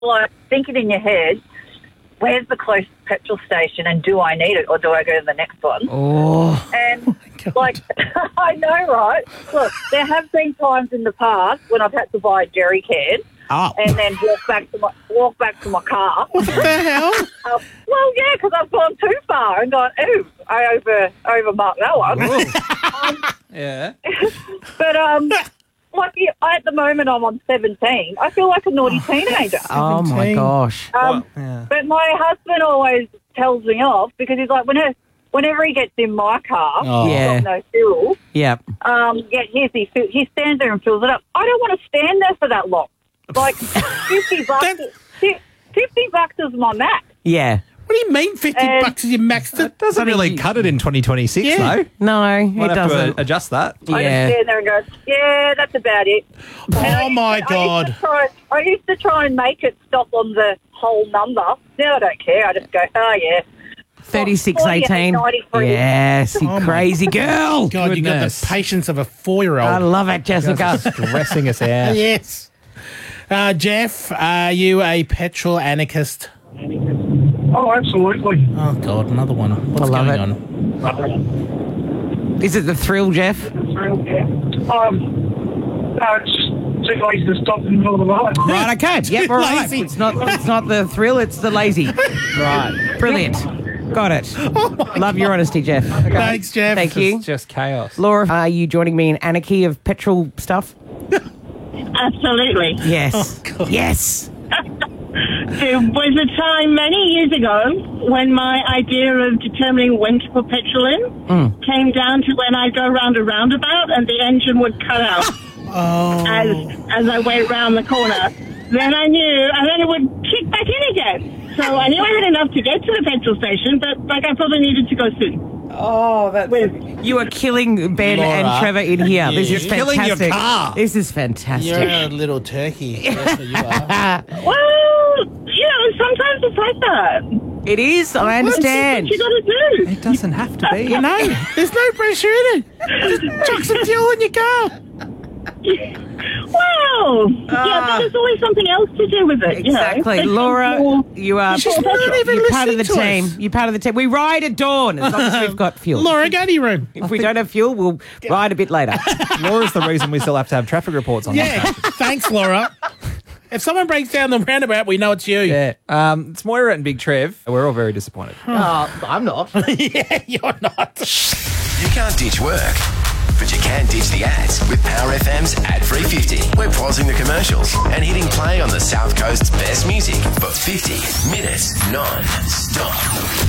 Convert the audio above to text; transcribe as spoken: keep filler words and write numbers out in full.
like thinking in your head, where's the closest petrol station and do I need it or do I go to the next one? Oh. And, like, I know, right? Look, there have been times in the past when I've had to buy a jerry can Oh. and then walk back to my walk back to my car. What the hell? Um, well, yeah, because I've gone too far and gone, ooh, I over overmarked that one. um, Yeah. but, um... Like, yeah, at the moment, I'm on seventeen. I feel like a naughty teenager. Oh, my gosh. Um, yeah. But my husband always tells me off because he's like, whenever, whenever he gets in my car, Oh. Yeah. got no fuel, Yep. um, yeah, here's he, fill- he stands there and fills it up. I don't want to stand there for that long. Like, fifty bucks, fi- fifty bucks is my max. Yeah. What do you mean fifty And- bucks is your max? To- Doesn't really cut it in twenty twenty-six, Yeah. though. No, Might it have doesn't. to uh, adjust that. I just Yeah. stand there and go, yeah, that's about it. And I Oh, used my to- God. I used, to try, I used to try and make it stop on the whole number. Now I don't care. I just go, oh, yeah. thirty-six forty-eight eighteen. ninety-three. Yes, you Oh my crazy girl. God, you got the Goodness. patience of a four-year-old. I love it, Jessica. Stressing us out. Yes. Uh, Jeff, are you a petrol anarchist? Oh, absolutely. Oh, God, another one. What's I love going it. on? Is it the thrill, Jeff? Um, no, it's just too lazy to stop in the middle of the night. Right, okay. Yep, all right. lazy. It's not it's not the thrill, it's the lazy. Right. Brilliant. Got it. Love your honesty, Jeff. Okay. Thanks, Jeff. Thank you. It's just chaos. Laura, are you joining me in anarchy of petrol stuff? Absolutely. Yes. Oh, God. Yes. There was a time many years ago when my idea of determining when to put petrol in came down to when I go round a roundabout and the engine would cut out Oh. as as I went round the corner. Then I knew, and then it would kick back in again. So I knew I had enough to get to the petrol station, but like I probably needed to go soon. Oh, that's you are killing Ben Laura, and Trevor in here. This you're is killing your fantastic. car. This is fantastic. You're a little turkey. That's what you are. Well, you know, sometimes it's like that. It is. I understand. What you got to do? It doesn't have to be. You know, there's no pressure in it. Just chuck some fuel in your car. Well, yeah, but there's always something else to do with it. You know? Exactly, It's Laura. more- You are. She's not even You're part of the listening to team. us. You're part of the team. We ride at dawn as long as we've got fuel. Laura, go to your room. If we don't have fuel, we'll ride a bit later. Laura's the reason we still have to have traffic reports on. Yeah, thanks, Laura. If someone breaks down the roundabout, we know it's you. Yeah. Um, it's Moira and Big Trev. We're all very disappointed. Oh, I'm not. Yeah, you're not. You can't ditch work, but you can ditch the ads with Power F M's Ad Free fifty. We're pausing the commercials and hitting play on the South Coast's best music for fifty minutes non-stop.